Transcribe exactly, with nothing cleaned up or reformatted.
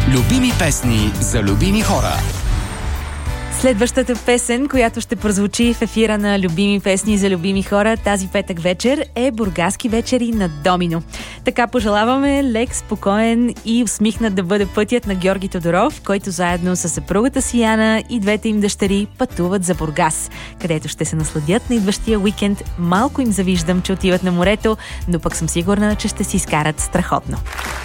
Любими песни за любими хора. Следващата песен, която ще прозвучи в ефира на Любими песни за любими хора тази петък вечер, е Бургаски вечери на Домино. Така пожелаваме лек, спокоен и усмихнат да бъде пътят на Георги Тодоров, който заедно с съпругата си Яна и двете им дъщери пътуват за Бургас, където ще се насладят на идващия уикенд. Малко им завиждам, че отиват на морето, но пък съм сигурна, че ще си изкарат страхотно.